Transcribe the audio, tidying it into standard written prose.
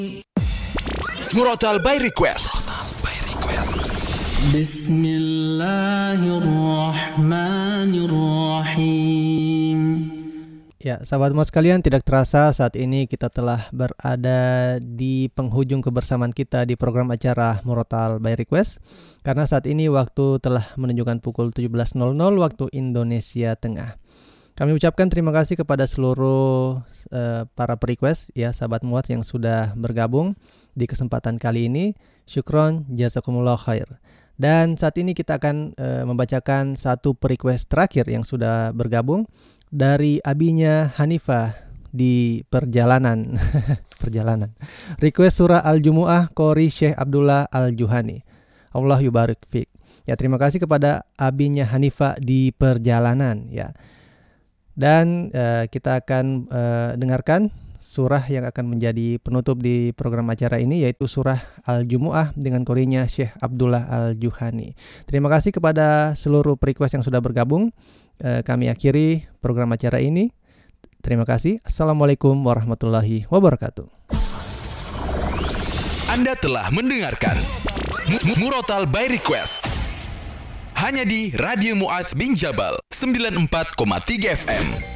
Murotal by Request. Bismillahirrahmanirrahim. Ya, sahabat Muat sekalian, tidak terasa saat ini kita telah berada di penghujung kebersamaan kita di program acara Murotal by Request. Karena saat ini waktu telah menunjukkan pukul 17.00 waktu Indonesia Tengah. Kami ucapkan terima kasih kepada seluruh para request ya, sahabat Muat yang sudah bergabung di kesempatan kali ini. Syukron, jazakumullah khair. Dan saat ini kita akan membacakan satu request terakhir yang sudah bergabung dari abinya Hanifah di perjalanan. Request surah Al-Jumu'ah Qori Syekh Abdullah Al-Juhani. Allah yubarik fiq. Ya, terima kasih kepada abinya Hanifah di perjalanan ya. Dan kita akan dengarkan surah yang akan menjadi penutup di program acara ini, yaitu surah Al-Jumu'ah dengan qorinya Syekh Abdullah Al-Juhani. Terima kasih kepada seluruh request yang sudah bergabung. Kami akhiri program acara ini. Terima kasih. Assalamualaikum warahmatullahi wabarakatuh. Anda telah mendengarkan Murotal by Request hanya di Radio Mu'adz bin Jabal 94,3 FM.